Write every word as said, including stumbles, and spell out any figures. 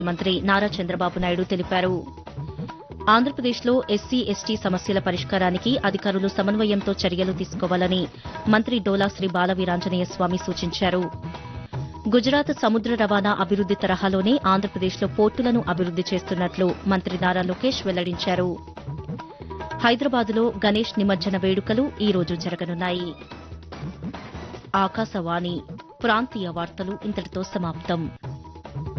మంత్రి నారా చంద్రబాబు నాయుడు తెలిపారు. ఆంధ్రప్రదేశ్లో ఎస్సీ ఎస్టీ సమస్యల పరిష్కారానికి అధికారులు సమన్వయంతో చర్యలు తీసుకోవాలని మంత్రి డోలా శ్రీ బాలవీరాంజనేయ స్వామి సూచించారు. గుజరాత్ సముద్ర రవాణా అభివృద్ది తరహాలోనే ఆంధ్రప్రదేశ్లో పోర్టులను అభివృద్ది చేస్తున్నట్లు మంత్రి నారా లోకేష్ వెల్లడించారు. హైదరాబాద్లో గణేష్ నిమజ్జన వేడుకలు ఈ రోజు జరగనున్నాయి. ఆకాశవాణి ప్రాంతీయ వార్తలు ఇంతటితో సమాప్తం.